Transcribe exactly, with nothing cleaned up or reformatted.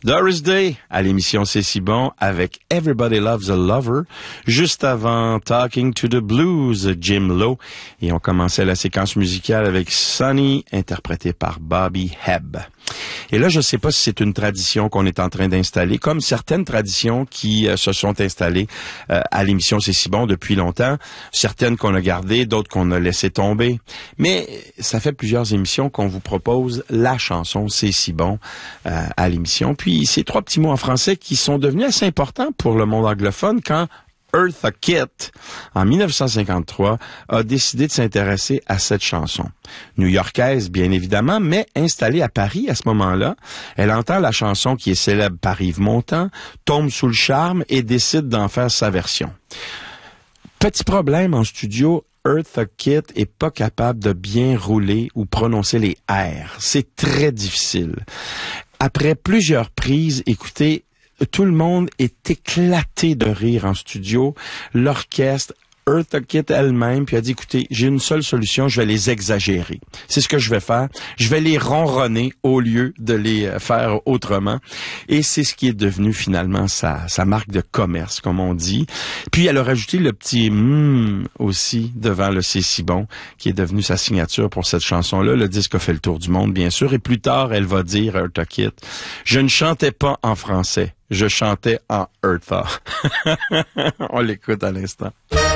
Doris Day à l'émission C'est si bon avec Everybody Loves a Lover. Juste avant Talking to the Blues, Jim Lowe. Et on commençait la séquence musicale avec Sunny, interprété par Bobby Hebb. Et là, je ne sais pas si c'est une tradition qu'on est en train d'installer, comme certaines traditions qui euh, se sont installées euh, à l'émission C'est si bon depuis longtemps, certaines qu'on a gardées, d'autres qu'on a laissées tomber. Mais ça fait plusieurs émissions qu'on vous propose la chanson C'est si bon euh, à l'émission. Puis ces trois petits mots en français qui sont devenus assez importants pour le monde anglophone quand Eartha Kitt, en dix-neuf cent cinquante-trois, a décidé de s'intéresser à cette chanson. New-Yorkaise, bien évidemment, mais installée à Paris à ce moment-là. Elle entend la chanson qui est célèbre par Yves Montand, tombe sous le charme et décide d'en faire sa version. Petit problème en studio, Eartha Kitt est pas capable de bien rouler ou prononcer les R. C'est très difficile. Après plusieurs prises, écoutez, tout le monde est éclaté de rire en studio. L'orchestre, Eartha Kitt elle-même, puis a dit, écoutez, j'ai une seule solution, je vais les exagérer. C'est ce que je vais faire. Je vais les ronronner au lieu de les faire autrement. Et c'est ce qui est devenu finalement sa, sa marque de commerce, comme on dit. Puis elle a rajouté le petit mmm aussi devant le C'est si bon, qui est devenu sa signature pour cette chanson-là. Le disque a fait le tour du monde, bien sûr. Et plus tard, elle va dire, Eartha Kitt, je ne chantais pas en français, je chantais en Eartha. On l'écoute à l'instant.